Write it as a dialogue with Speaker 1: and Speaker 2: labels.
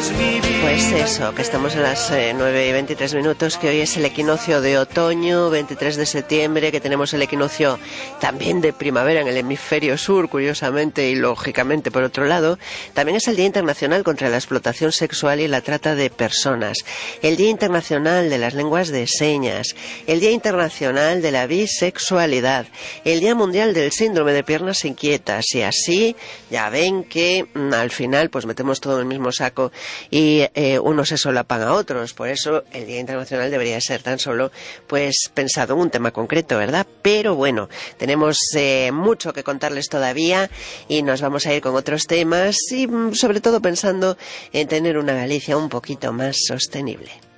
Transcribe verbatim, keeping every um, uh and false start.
Speaker 1: es mi vida.
Speaker 2: Pues eso, que estamos en las eh, nueve y veintitrés minutos, que hoy es el equinoccio de otoño, veintitrés de septiembre, que tenemos el equinoccio también de primavera en el hemisferio sur, curiosamente y lógicamente por otro lado. También es el Día Internacional contra la Explotación Sexual y la Trata de Personas, el Día Internacional de las Lenguas de Señas, el Día Internacional de la Bisexualidad, el Día Mundial del Síndrome de Piernas Inquietas, y así ya ven que mm, al final pues metemos todo en el mismo saco y eh, unos se solapan a otros. Por eso el Día Internacional debería ser tan solo pues pensado en un tema concreto, ¿verdad? Pero bueno, tenemos eh, mucho que contarles todavía y nos vamos a ir con otros temas y mm, sobre todo pensando en tener una Galicia un poquito más sostenible.